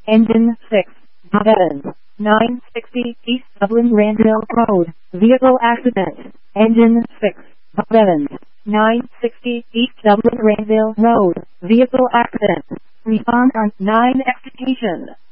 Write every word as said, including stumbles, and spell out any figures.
Engine six, Bob Evans, nine sixty East Dublin Randale Road, vehicle accident. Engine six, Bob Evans, nine sixty East Dublin Randale Road, vehicle accident. Respond on nine execution.